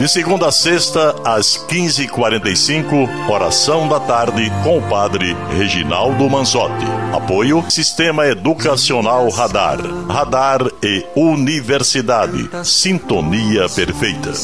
De segunda a sexta, às 15h45, oração da tarde com o padre Reginaldo Manzotti. Apoio Sistema Educacional Radar. Radar e Universidade. Sintonia perfeita.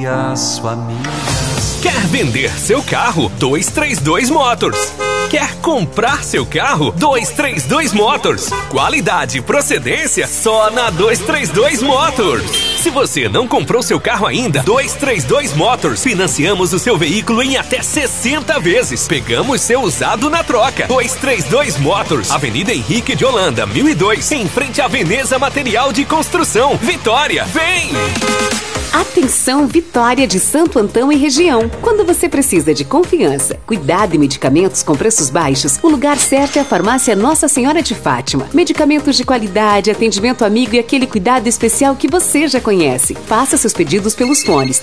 Quer vender seu carro? 232 Motors. Quer comprar seu carro? 232 Motors. Qualidade e procedência só na 232 Motors. Se você não comprou seu carro ainda, 232 Motors. Financiamos o seu veículo em até 60 vezes. Pegamos seu usado na troca. 232 Motors. Avenida Henrique de Holanda, 1002. Em frente à Veneza Material de Construção. Vitória, vem! Atenção, Vitória de Santo Antão e região. Quando você precisa de confiança, cuidado e medicamentos com preços baixos, o lugar certo é a Farmácia Nossa Senhora de Fátima. Medicamentos de qualidade, atendimento amigo e aquele cuidado especial que você já conhece. Faça seus pedidos pelos fones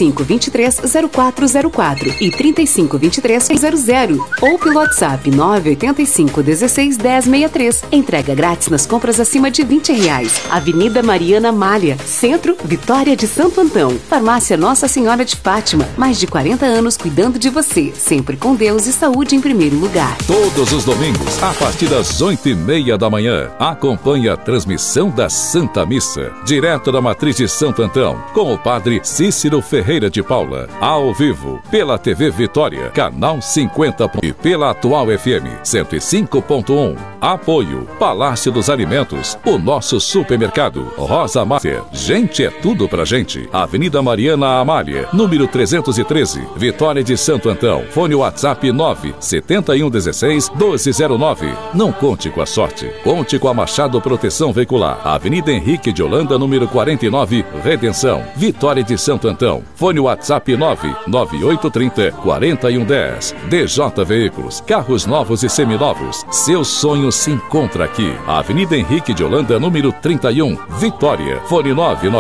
3523-0404 e 3523-00 ou pelo WhatsApp 985-16-1063. Entrega grátis nas compras acima de R$20. Avenida Mariana Malha, Centro, Vitória de Santo Antão. Farmácia Nossa Senhora de Fátima. Mais de 40 anos cuidando de você. Sempre com Deus e saúde em primeiro lugar. Todos os domingos, a partir das 8h30 da manhã, acompanhe a transmissão da Santa Missa, direto da Matriz de Santo Antão, com o padre Cícero Ferreira de Paula. Ao vivo, pela TV Vitória, canal 50 e pela Atual FM 105.1. Apoio Palácio dos Alimentos, o nosso supermercado. Rosa Mater, gente é tudo pra gente. Avenida Mariana Amália, número 313, Vitória de Santo Antão. Fone WhatsApp 97116-1209. Não conte com a sorte, conte com a Machado Proteção Veicular. Avenida Henrique de Holanda, número 49, Redenção, Vitória de Santo Antão. Fone WhatsApp 99830-4110. DJ Veículos, carros novos e seminovos. Seu sonho se encontra aqui. Avenida Henrique de Holanda, número 31, Vitória. Fone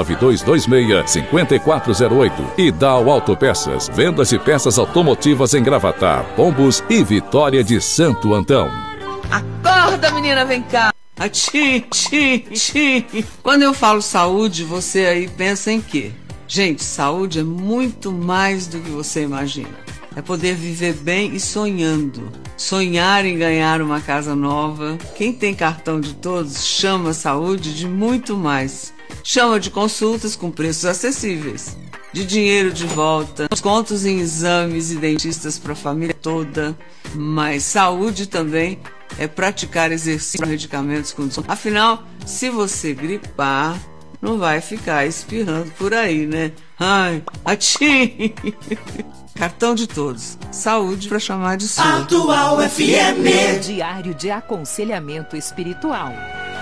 99226-5408. E Dal Autopeças, vendas de peças automotivas em Gravatar, Pombos e Vitória de Santo Antão. Acorda, menina, vem cá. Ati. Quando eu falo saúde, você aí pensa em quê? Gente, saúde é muito mais do que você imagina. É poder viver bem e sonhando. Sonhar em ganhar uma casa nova. Quem tem cartão de todos chama saúde de muito mais. Chama de consultas com preços acessíveis, de dinheiro de volta, descontos em exames e dentistas para a família toda. Mas saúde também é praticar exercício e medicamentos com desconto. Afinal, se você gripar, não vai ficar espirrando por aí, né? Ai, ati! Cartão de todos. Saúde para chamar de sua. Atual FM. Diário de aconselhamento espiritual.